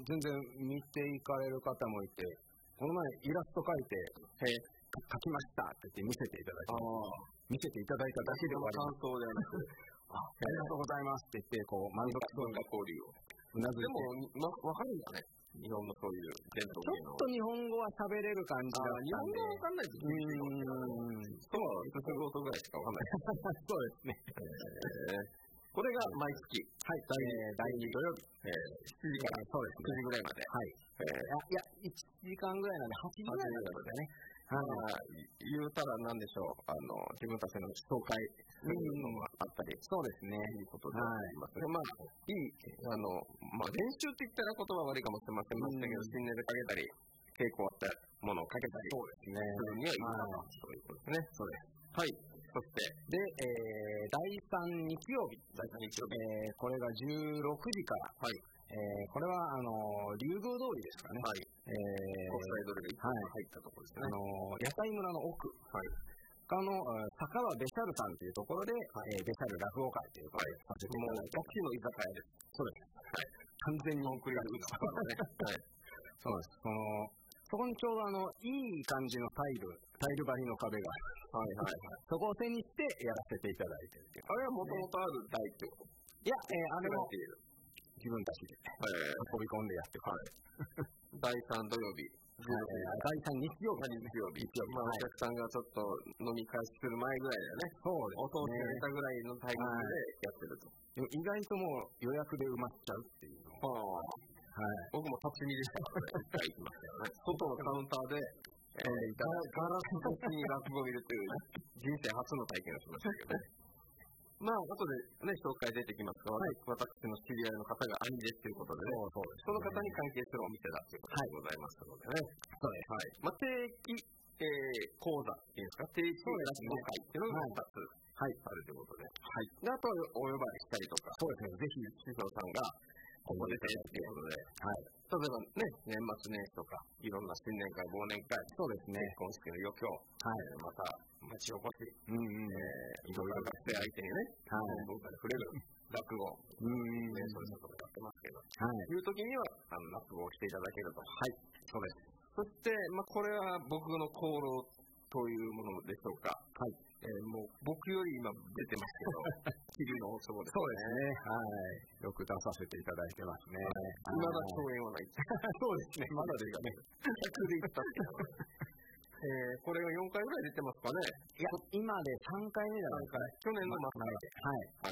全然見ていかれる方もいて、この前イラスト描いて、描きましたって言って見せていただいて、見せていただいただけで終わります。 感想ではなく、 ありがとうございますって言って、こう、満足そうな交流を。 うなずいて。 でも、わかるんだね。日本のそういう伝統芸能。 ちょっと日本語は喋れる感じだったんで。 日本語はわかんないです。そうは、一つごとぐらいしかわかんない。 そうですね。 これが毎月。 はい。第2土曜日。 7時から。そうですね。7時ぐらいまで。 はい。いや、1時間ぐらいなんで、8時ぐらいまでね。 言うたら何でしょう。自分たちの紹介するのがあったり。 そうですね。 いうことでありますね。まあ、いい、練習って言ったら言葉悪いかもしれませんけど、新年でかけたり、稽古終わったものをかけたり。 そうですね。 するにはいいかな。そういうことですね。 そうです。 はい。そして、 で、第3日曜日。これが16時から。はい。これは、竜宮通りですかね。はい。国際通りが入ったところですね。 屋台村の奥。はい。坂はベシャルさんというところで、ベシャル落語会ということで、させていただいて。 ガチの居酒屋です。 そうです。はい。完全に送り出すね。はい。そうです。そこにちょうどいい感じのタイル張りの壁が。はいはいはい。そこを背にしてやらせていただいてるっていう。 あれはもともとある台ってこと？ いや、あれも自分たちで運び込んでやってくる。 第3土曜日。 第3日曜日。 まあ、お客さんがちょっと飲み会する前ぐらいだよね。そうですね。お通しが出たぐらいのタイミングでやってると。 意外ともう予約で埋まっちゃうっていうの。 はい。僕も立ち見でしたからね。行きましたよね。外のカウンターで、ガラス越しに落語を見るという人生初の体験をしましたけどね。まあ、後でね、紹介出てきますが、私の知り合いの方が兄ですということでね、その方に関係するお店だということでございますのでね。そうです。はい。まあ、定期講座っていうんですか、定期落語会っていうのが2つあるということで。はい。で、あとはお呼ばれしたりとか、そうですね、ぜひ師匠さんが、ここ出てっていうことで、はい。例えばね、年末年始とか、いろんな新年会、忘年会、そうですね、結婚式の余興、はい。また、町おこし、いろいろ学生相手にね、文化に触れる落語、そういうことをやってますけど、はい。いう時には、落語をしていただけると。はい。そうです。そして、まあ、これは僕の功労というものでしょうか。はい。もう僕より今出てますけど、桐生のおつぼですね。そうですね。はい。よく出させていただいてますね。まだ共演はない。そうですね。まだですね。100でいったっていう。これが4回ぐらい出てますかね。 いや、今で3回目じゃないですかね。 去年の末で。はい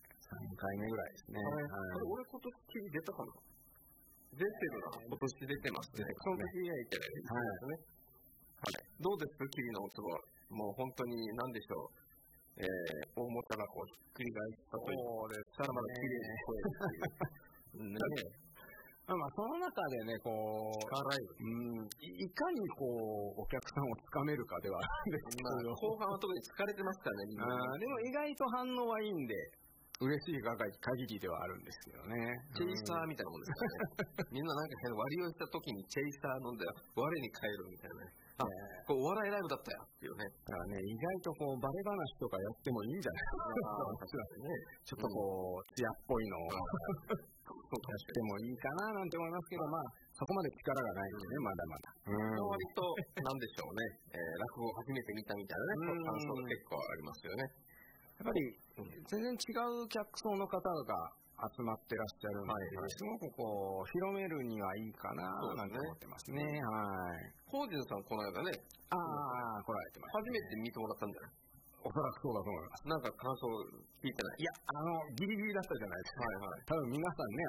。3回目ぐらいですね。 俺今年桐出たかな？出てるな。今年出てますね。その時にはいけないですね。はい。どうですか、桐のおつぼ。もう本当に何でしょう。大元がこうひっくり返ったという。そうです。さらまだ綺麗に声っていう。ね。 まあ、その中でね、こう、いかにこう、お客さんをつかめるかではあるんですけど、 後半は特に疲れてますからね、 でも意外と反応はいいんで、嬉しい限りではあるんですけどね。 チェイサーみたいなもんですからね。みんななんか割りをした時にチェイサー飲んで我に返るみたいなね。こうお笑いライブだったよっていうね。 だからね、意外とこうバレ話とかやってもいいんじゃないですか。ちょっとこう、艶っぽいのをやってもいいかななんて思いますけど、まあ、そこまで力がないんでね、まだまだ。 割と、なんでしょうね、落語を初めて見たみたいなね、感想が結構ありますよね。 やっぱり、全然違う客層の方が集まってらっしゃるので、すごくこう、広めるにはいいかななんて思ってますね。はい。 コージンさん、この間ね、 来られてます。 初めて見てもらったんじゃない？ おそらくそうだと思います。 なんか感想聞いてない？ いや、ギリギリだったじゃないですか。はいはい。多分皆さんね、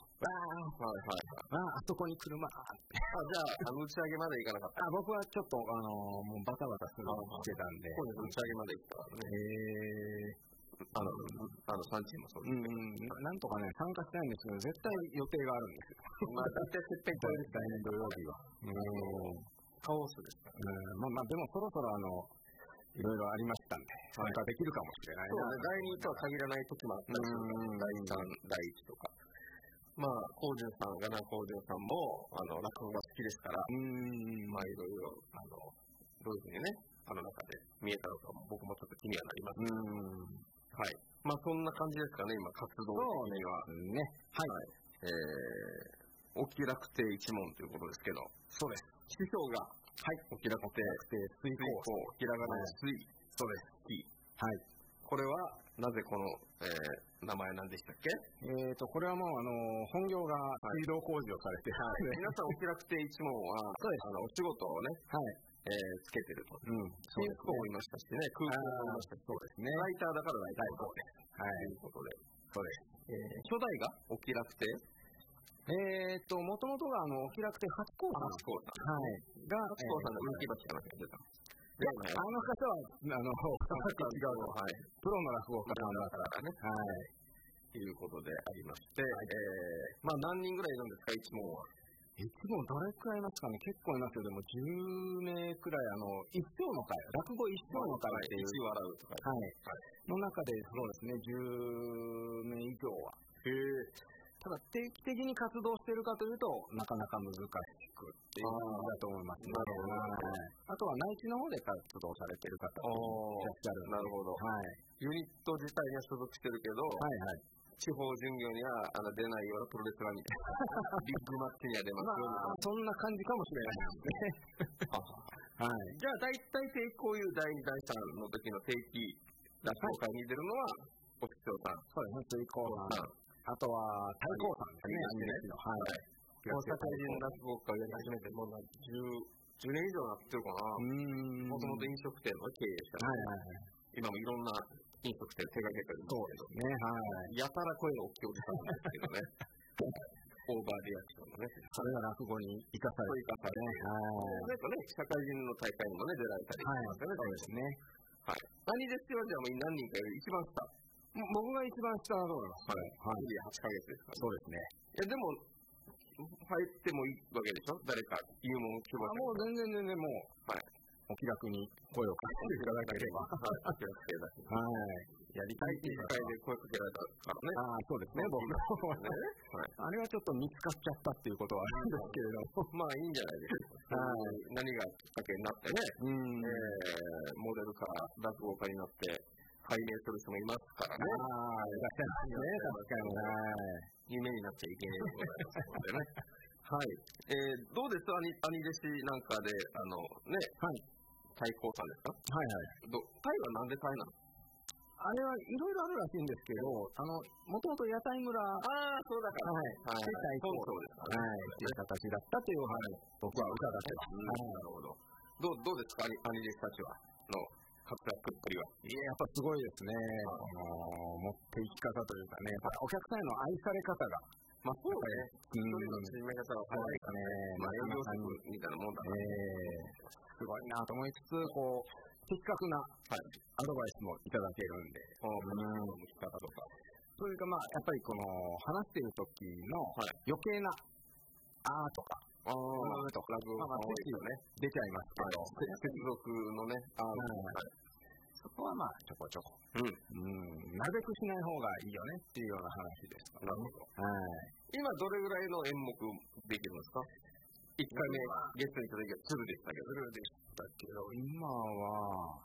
あそこに車って。 じゃあ、打ち上げまで行かなかった？ 僕はちょっと、もうバタバタするのをしてたんで。 そうです、打ち上げまで行ったからね。産地もそうですけど。 なんとかね、参加したいんですけど、絶対予定があるんですよ。 まあ、大体設定超えですね、 土曜日は。 カオスですか？ まあ、でもそろそろいろいろありましたんで、参加できるかもしれないな。 そうね、第2とは限らない時もあったりする。第3、第1とか。まあ、コージュンさん、ガナコージュンさんも、落語が好きですから、まあ、いろいろ、どういうふうにね、中で見えたのかも、僕もちょっと気にはなります。はい。まあ、そんな感じですかね、今、活動的には。 ね。はい。 お気楽亭一門ということですけど。 そうです。 師匠が、お気楽亭水耕、ひらがなの水。 そうです。はい。 これは、なぜこの、名前なんでしたっけ？ これはもう、本業が水道工事をされて、 皆さんお気楽亭一門は、お仕事をね、つけてると。新福もいましたしね、空港もいましたし、 そうですね。 ライターだからライターです。ということで。 そうです。 初代がお気楽亭？ もともとがお気楽亭八甲さん。 八甲さん。 はい。 が、八甲さんの人気橋から出てた。 あの方は、違うの、プロの落語家さんだからね。 ということでありまして、何人ぐらいいるんですか、一門は。 いつもどれくらいいますかね、結構いますけども、10名くらい、一票の会、落語一票の会っていう、 笑うとか、 の中で、そうですね、10名以上は。ただ、定期的に活動しているかというと、なかなか難しくっていう感じだと思いますね。あとは内地の方で活動されている方もいらっしゃる。 なるほど。ユニット自体には所属してるけど、地方巡業には出ないようなプロレスラーみたいなビッグマッチには出ますよ、 そんな感じかもしれないですね。 じゃあ大体こういう第2、第3の時の定期落語会に出るのはお師匠さん。 そうですね、水耕さん。あとは太閤さんですね。 大阪人落語家をやり始めてもう10年以上なってるかな。もともと飲食店の経営者で、今もいろんな飲食店手がけてるんですけど、やたら声が大きいおじさんなんですけどね。オーバーリアクションのね。 それが落語に生かされて、 なんかね、社会人の大会にもね、出られたりしますよね。 そうですね。 何ですよ、じゃあ何人かより一番下。 僕が一番下だと思います。 8ヶ月ですから。 そうですね。 いや、でも、入ってもいいわけでしょ、誰か入門希望者。 もう全然もう、お気楽に声をかけていただければ。 お気楽系だし。やりたいっていう会で声かけられたからね。 そうですね、僕もね。あれはちょっと見つかっちゃったっていうことはあるんですけれども。 まあいいんじゃないですか。何がきっかけになってね、モデルから落語家になって、拝命する人もいますからね。 いらっしゃいますね、確かに。夢になっちゃいけないでございますのでね。どうです兄弟子なんかで、太閤さんですか？タイはなんでタイなの？ あれはいろいろあるらしいんですけど、もともと屋台村、 そうだから。 で太閤っていう形だったという僕は伺ってます。 なるほど。どうですか、兄弟子たちはの活躍っぷりは。 やっぱすごいですね。持っていき方というかね、お客さんへの愛され方が。 そうね。一人の縮め方は可愛いかね。営業職みたいなもんだね。 すごいなと思いつつ、的確なアドバイスもいただけるんで。 向き方とか。 というか、やっぱり話している時の余計なとか、 ラグが出ちゃいますけど、 接続のね、 そこはちょこちょこ、なるべくしない方がいいよねっていうような話ですからね。 今どれぐらいの演目できるんですか？1回目ゲストにいただきは鶴でしたけど、 今は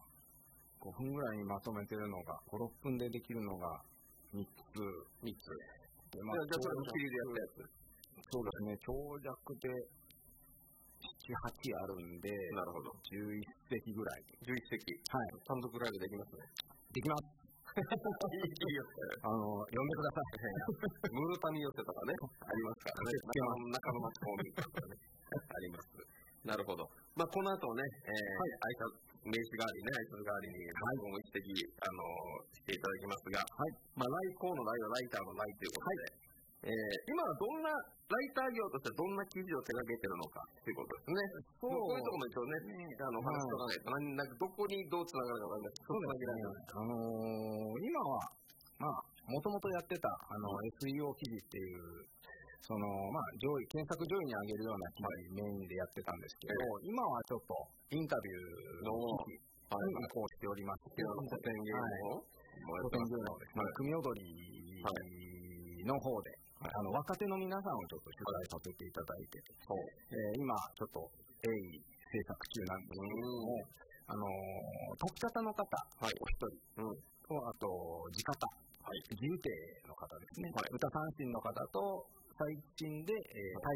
5分ぐらいにまとめてるのが、5、6分でできるのが3つ。 じゃあそれを切りでやったやつ。 そうですね、長尺で7、8あるんで、 なるほど。 11席ぐらい。 11席。単独ライブできますね。 できます。 いいよ。 呼んでください。 ムータミ寄せとかね、ありますからね。中野町公民館とかね、あります。なるほど。この後ね、名刺代わりね、挨拶代わりに、僕も一席、していただきますが、来校の来はライターの来ということで、今はどんな、ライター業としてどんな記事を手掛けてるのかということですね。こういうところも一応ね、お話しとかないと、どこにどうつながるかわかんないですけど、 今は、もともとやってた、SEO 記事っていう、検索上位に上げるような記事メインでやってたんですけど、今はちょっとインタビューの記事に移行しておりまして、 古典芸能ですね、組踊りの方で、若手の皆さんをちょっと取材させていただいて、今ちょっと鋭意制作中なんですけれども、解き方の方、お一人と、あと地方、自由亭の方ですね、歌三振の方と最近で、